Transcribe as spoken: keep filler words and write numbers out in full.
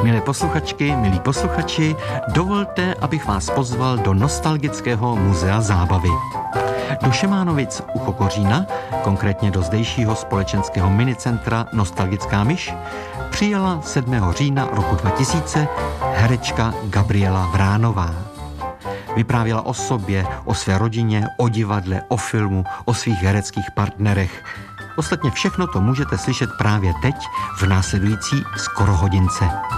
Milé posluchačky, milí posluchači, dovolte, abych vás pozval do nostalgického muzea zábavy. Do Šemánovic u Kokořína, konkrétně do zdejšího společenského minicentra Nostalgická myš, přijela sedmého října roku dva tisíce herečka Gabriela Vránová. Vyprávěla o sobě, o své rodině, o divadle, o filmu, o svých hereckých partnerech. Ostatně všechno to můžete slyšet právě teď v následující skorohodince.